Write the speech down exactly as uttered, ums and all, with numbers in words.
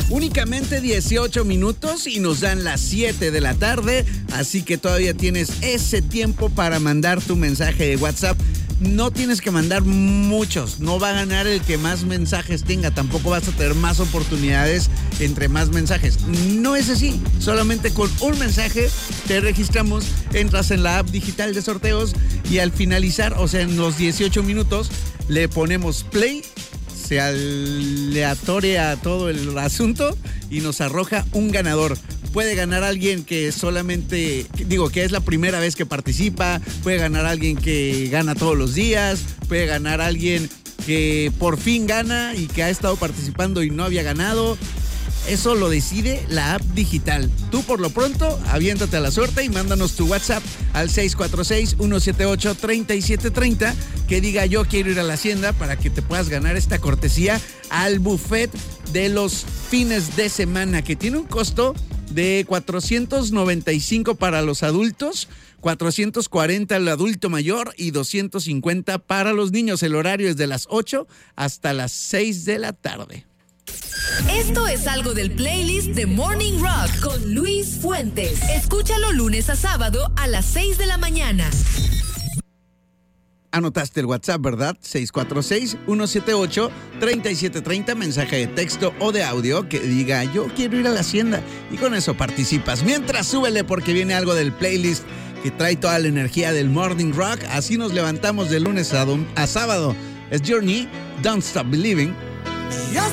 Únicamente dieciocho minutos y nos dan las siete de la tarde, así que todavía tienes ese tiempo para mandar tu mensaje de WhatsApp. No tienes que mandar muchos, no va a ganar el que más mensajes tenga, tampoco vas a tener más oportunidades entre más mensajes. No es así, solamente con un mensaje te registramos, entras en la app digital de sorteos y al finalizar, o sea, en los dieciocho minutos, le ponemos play, se aleatorea todo el asunto y nos arroja un ganador. Puede ganar alguien que solamente, digo, que es la primera vez que participa, puede ganar alguien que gana todos los días, puede ganar alguien que por fin gana y que ha estado participando y no había ganado. Eso lo decide la app digital. Tú por lo pronto, aviéntate a la suerte y mándanos tu WhatsApp al seis cuatro seis, uno siete ocho, tres siete tres cero que diga yo quiero ir a la hacienda para que te puedas ganar esta cortesía al buffet de los fines de semana que tiene un costo de cuatrocientos noventa y cinco para los adultos, cuatrocientos cuarenta al adulto mayor y doscientos cincuenta para los niños. El horario es de las ocho hasta las seis de la tarde. Esto es algo del playlist de Morning Rock con Luis Fuentes. Escúchalo lunes a sábado a las seis de la mañana. Anotaste el WhatsApp, ¿verdad? seis cuatro seis, uno siete ocho, tres siete tres cero, mensaje de texto o de audio que diga yo quiero ir a la hacienda y con eso participas. Mientras súbele porque viene algo del playlist que trae toda la energía del Morning Rock. Así nos levantamos de lunes a, dom- a sábado. Es Journey, Don't Stop Believing. Just